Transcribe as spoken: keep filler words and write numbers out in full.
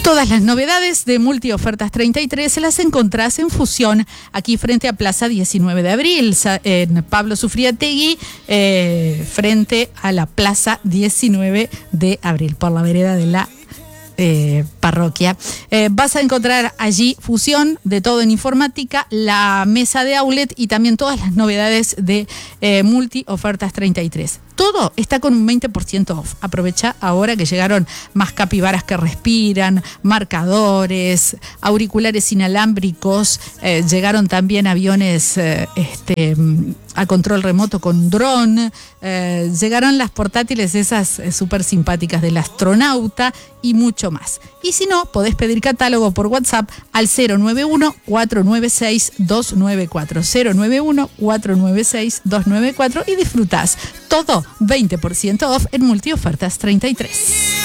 Todas las novedades de Multiofertas treinta y tres se las encontrás en Fusión, aquí frente a Plaza diecinueve de abril, en Pablo Sufriategui, eh, frente a la Plaza diecinueve de abril, por la vereda de la Eh, parroquia. Eh, vas a encontrar allí Fusión, de todo en informática, la mesa de outlet y también todas las novedades de eh, Multiofertas treinta y tres. Todo está con un veinte por ciento off. Aprovecha ahora que llegaron más capibaras que respiran, marcadores, auriculares inalámbricos, eh, llegaron también aviones eh, este, a control remoto con dron, eh, llegaron las portátiles esas eh, súper simpáticas del astronauta y mucho más. Y si no, podés pedir catálogo por WhatsApp al cero nueve uno, cuatro nueve seis, dos nueve cuatro, cero nueve uno, cuatro nueve seis, dos nueve cuatro y disfrutás todo veinte por ciento off en Multiofertas treinta y tres.